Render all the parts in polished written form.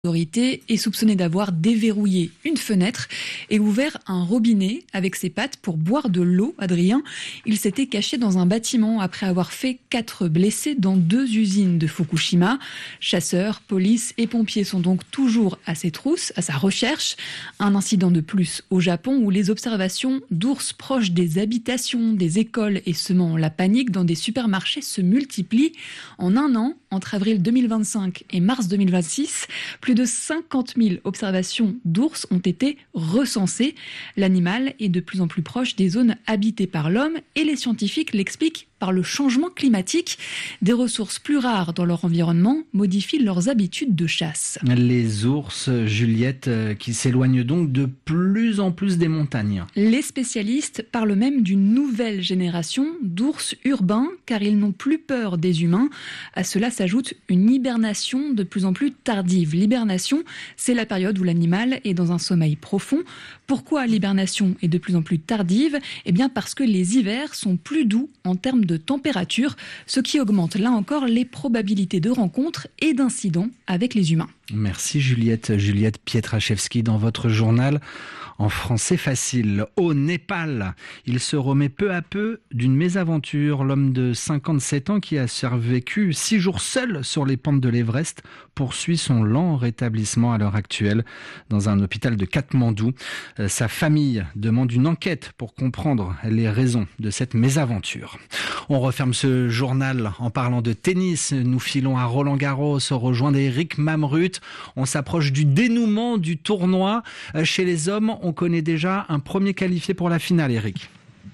L'autorité est soupçonné d'avoir déverrouillé une fenêtre et ouvert un robinet avec ses pattes pour boire de l'eau. Adrien, il s'était caché dans un bâtiment après avoir fait 4 blessés dans 2 usines de Fukushima. Chasseurs, police et pompiers sont donc toujours à ses trousses, à sa recherche. Un incident de plus au Japon où les observations d'ours proches des habitations, des écoles et semant la panique dans des supermarchés se multiplient. En un an, entre avril 2025 et mars 2026, plus de 50 000 observations d'ours ont été recensées. L'animal est de plus en plus proche des zones habitées par l'homme et les scientifiques l'expliquent par le changement climatique. Des ressources plus rares dans leur environnement modifient leurs habitudes de chasse. Les ours, Juliette, qui s'éloignent donc de plus en plus des montagnes. Les spécialistes parlent même d'une nouvelle génération d'ours urbains car ils n'ont plus peur des humains. À cela s'ajoute une hibernation de plus en plus tardive. L'hibernation, c'est la période où l'animal est dans un sommeil profond. Pourquoi l'hibernation est de plus en plus tardive ? Eh bien parce que les hivers sont plus doux en termes de température, ce qui augmente là encore les probabilités de rencontres et d'incidents avec les humains. Merci Juliette Pietraszewski dans votre journal en français facile. Au Népal, il se remet peu à peu d'une mésaventure. L'homme de 57 ans qui a survécu 6 jours seul sur les pentes de l'Everest poursuit son lent rétablissement à l'heure actuelle dans un hôpital de Katmandou. Sa famille demande une enquête pour comprendre les raisons de cette mésaventure. On referme ce journal en parlant de tennis. Nous filons à Roland-Garros au rejoint d'Éric Mamrut. On s'approche du dénouement du tournoi. Chez les hommes, on connaît déjà un premier qualifié pour la finale, Eric.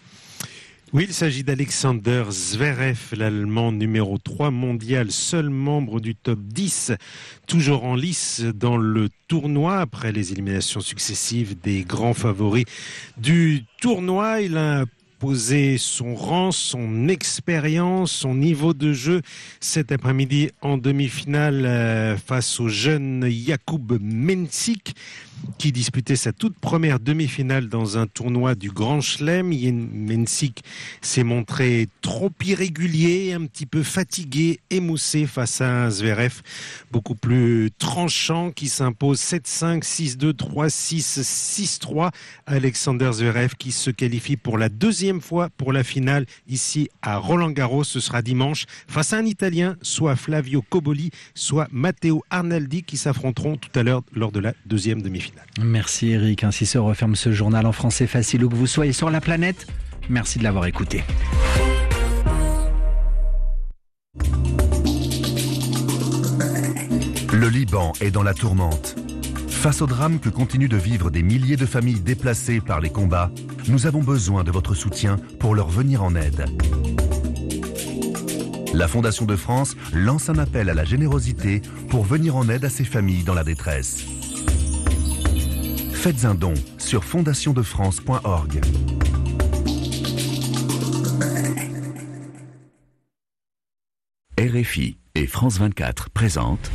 Oui, il s'agit d'Alexander Zverev, l'Allemand numéro 3 mondial, seul membre du top 10, toujours en lice dans le tournoi après les éliminations successives des grands favoris du tournoi. Il a poser son rang, son expérience, son niveau de jeu cet après-midi en demi-finale face au jeune Jakub Mensik qui disputait sa toute première demi-finale dans un tournoi du Grand Chelem. Mensik s'est montré trop irrégulier, un petit peu fatigué, émoussé face à un Zverev beaucoup plus tranchant qui s'impose 7-5, 6-2, 3-6, 6-3. Alexander Zverev qui se qualifie pour la deuxième fois pour la finale ici à Roland-Garros. Ce sera dimanche face à un Italien, soit Flavio Cobolli, soit Matteo Arnaldi qui s'affronteront tout à l'heure lors de la deuxième demi-finale. Merci Eric, ainsi se referme ce journal en français facile où que vous soyez sur la planète. Merci de l'avoir écouté. Le Liban est dans la tourmente. Face au drame que continuent de vivre des milliers de familles déplacées par les combats, nous avons besoin de votre soutien pour leur venir en aide. La Fondation de France lance un appel à la générosité pour venir en aide à ces familles dans la détresse. Faites un don sur fondationdefrance.org. RFI et France 24 présentent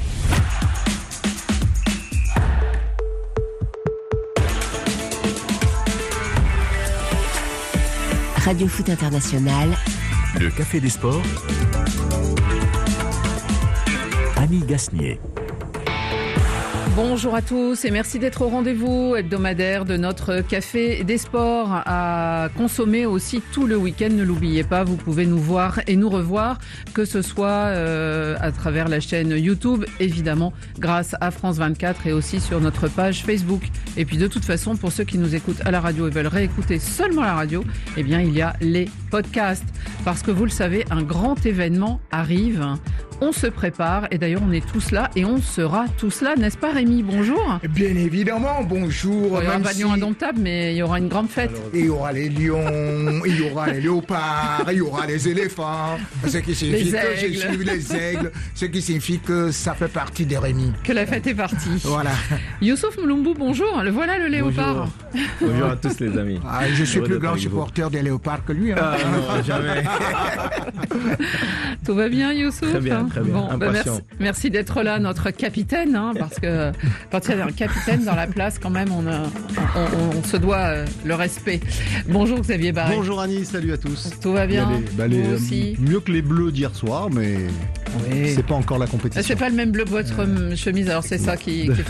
Radio Foot International. Le Café des Sports. Annie Gasnier. Bonjour à tous et merci d'être au rendez-vous hebdomadaire de notre Café des Sports à consommer aussi tout le week-end. Ne l'oubliez pas, vous pouvez nous voir et nous revoir, que ce soit à travers la chaîne YouTube, évidemment, grâce à France 24 et aussi sur notre page Facebook. Et puis de toute façon, pour ceux qui nous écoutent à la radio et veulent réécouter seulement la radio, eh bien il y a les podcasts. Parce que vous le savez, un grand événement arrive. On se prépare et d'ailleurs on est tous là et on sera tous là, n'est-ce pas Rémi? Bonjour. Bien évidemment, bonjour. Il y aura pas de lion indomptable, mais il y aura une grande fête. Il y aura les lions, il y aura les léopards, il y aura les éléphants, ce qui signifie que j'ai suivi les aigles, ce qui signifie que ça fait partie des Rémi. Que la fête est partie. Voilà. Youssouf Moulombou, bonjour. Le voilà le léopard. Bonjour à tous les amis. Ah, je suis plus grand supporter des léopards que lui. Hein. Ah non, jamais. Tout va bien Youssouf? Très bien. Très bien, Bon, impatient. merci d'être là, notre capitaine, parce que quand il y a un capitaine dans la place, quand même, on se doit le respect. Bonjour Xavier Barret. Bonjour Annie, salut à tous. Tout va bien? Vous aussi? Mieux que les bleus d'hier soir, mais c'est pas encore la compétition. C'est pas le même bleu que votre chemise, alors c'est ça qui fait